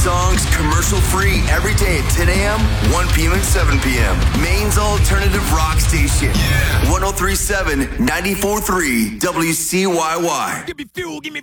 songs commercial free every day at 10 a.m., 1 p.m., and 7 p.m. Maine's alternative rock station. 1037 94.3 WCYY. Give me fuel, give me